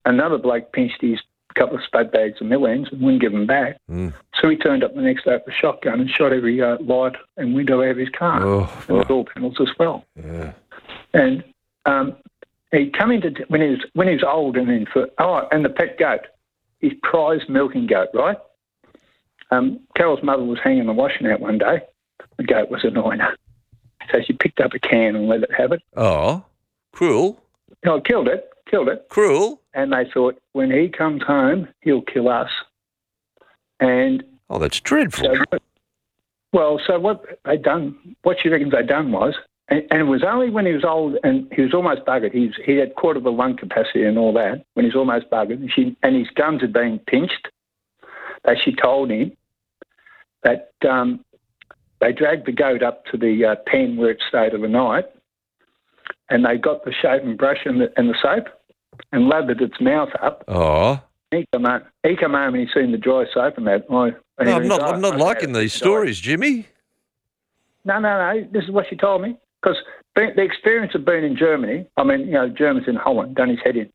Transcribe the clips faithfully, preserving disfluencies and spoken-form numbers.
another bloke pinched his couple of spud bags of mill ends and wouldn't give them back. Mm. So he turned up the next day with a shotgun and shot every uh, light and window out of his car, Oh, and the oh. door panels as well. Yeah. And um, he'd come into when he was when he was old and in for oh, and the pet goat, his prize milking goat, right? Um, Carol's mother was hanging the washing out one day. The goat was annoying her, so she picked up a can and let it have it. Oh, cruel. No, killed it, killed it. Cruel. And they thought, when he comes home, he'll kill us. And Oh, that's dreadful. so, well, so what they done, what she reckons they done was, and, and it was only when he was old and he was almost buggered. He's, he had quarter of a lung capacity and all that. When he's almost buggered, and, she, and his gums had been pinched, that she told him that um, they dragged the goat up to the uh, pen where it stayed overnight, and they got the shaving brush and the, and the soap, and lathered its mouth up. Oh. He come home, he come home and he seen the dry soap and that. Oh, and No, he I'm went, not, "Oh, I'm not okay, liking these it's stories, Jimmy. No, no, no. This is what she told me. Because the experience of being in Germany, I mean, you know, Germans in Holland, done his head in.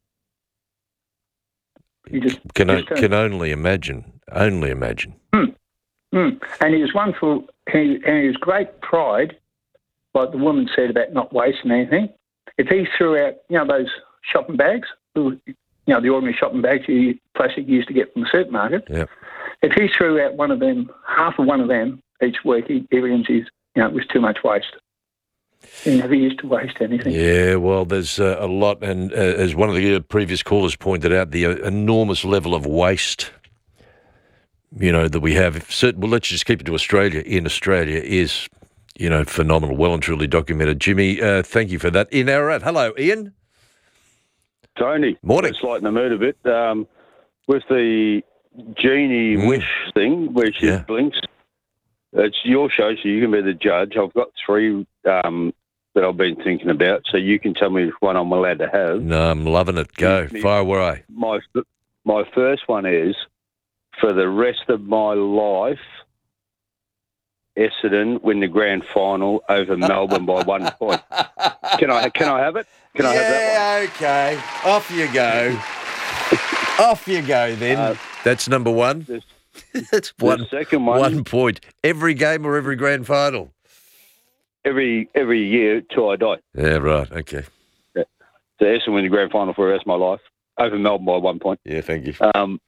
He just Can, I, just turned- can only imagine. Only imagine. Mm, mm. And he was one for, he, and he was great pride, like the woman said about not wasting anything. If he threw out, you know, those shopping bags, you know, the ordinary shopping bags you plastic you used to get from the supermarket. Yep. If he threw out one of them, half of one of them each week, he, he reckons he's, you know, it was too much waste. He never used to waste anything. Yeah, well, there's uh, a lot, and uh, as one of the previous callers pointed out, the uh, enormous level of waste, you know, that we have. Certain, well, let's just keep it to Australia. In Australia is, you know, phenomenal, well and truly documented. Jimmy, uh, thank you for that. In Ararat, hello, Ian. Tony. Morning. Just lighten the mood a bit. Um, with the genie Mm. wish thing where she Yeah. blinks, it's your show, so you can be the judge. I've got three um, that I've been thinking about, so you can tell me which one I'm allowed to have. No, I'm loving it. Go, Me- fire away. My my first one is, for the rest of my life, Essendon win the grand final over Melbourne by one point. Can I can I have it? Can I have that one? Yeah, okay. Off you go. Off you go then. Uh, That's number one. the- That's one, the second one, one point. Every game or every grand final? every every year till I die. Yeah, right. Okay. So Essendon win the grand final for the rest of my life over Melbourne by one point. Yeah, thank you. Um,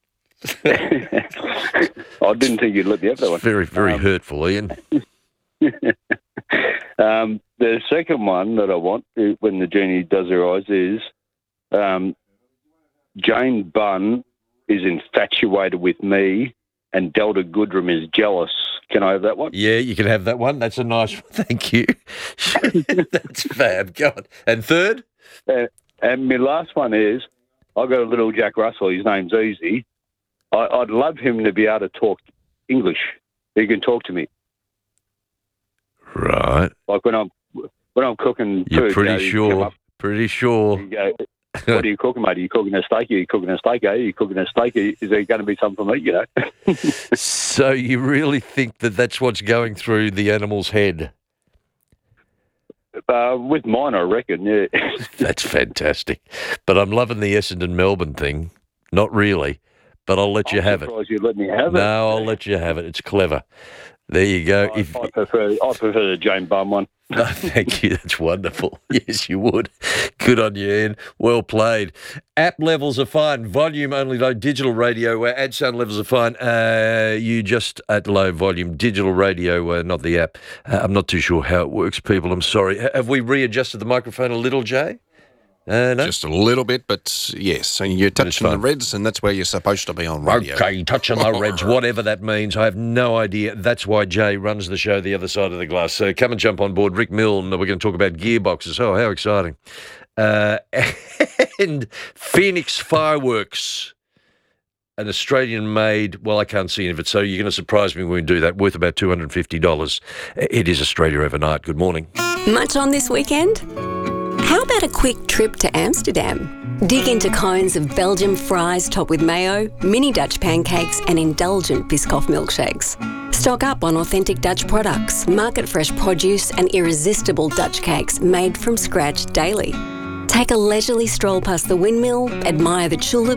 I didn't think you'd let me have that It's one. very, very Um, hurtful, Ian. Um, the second one that I want uh, when the genie does her eyes is um, Jane Bunn is infatuated with me and Delta Goodrum is jealous. Can I have that one? Yeah, you can have that one. That's a nice one. Thank you. That's fab. Go on. And third? Uh, and my last one is I've got a little Jack Russell. His name's Easy. I, I'd love him to be able to talk English. He can talk to me. Right. Like when I'm when I'm cooking You're food, pretty you know, you sure. come up Pretty sure. and you go, what are you cooking, mate? Are you cooking a steak? Are you cooking a steak? Are you cooking a steak? Is there going to be something for me, you know? So you really think that that's what's going through the animal's head? Uh, with mine, I reckon, yeah. That's fantastic. But I'm loving the Essendon Melbourne thing. Not really, but I'll let you I'm have it. surprised you let me have it. No, I'll let you have it. It's clever. There you go. I, If, I prefer I prefer the Jane Bum one. no, thank you. That's wonderful. Yes, you would. Good on you, Ian. Well played. App levels are fine. Volume only low. Digital radio, where ad sound levels are fine. Uh, you just at low volume. Digital radio, uh, not the app. Uh, I'm not too sure how it works, people. I'm sorry. H- have we readjusted the microphone a little, Jay? Uh, no? Just a little bit, but yes. And you're touching the fine. reds, and that's where you're supposed to be on radio. Okay, touching the reds, whatever that means. I have no idea. That's why Jay runs the show the other side of the glass. So come and jump on board. Rick Milne, we're going to talk about gearboxes. Oh, how exciting. Uh, and Phoenix Fireworks, an Australian-made, well, I can't see any of it, so you're going to surprise me when we do that, worth about two hundred fifty dollars. It is Australia overnight. Good morning. Much on this weekend? How about a quick trip to Amsterdam? Dig into cones of Belgian fries topped with mayo, mini Dutch pancakes and indulgent Biscoff milkshakes. Stock up on authentic Dutch products, market fresh produce and irresistible Dutch cakes made from scratch daily. Take a leisurely stroll past the windmill, admire the tulips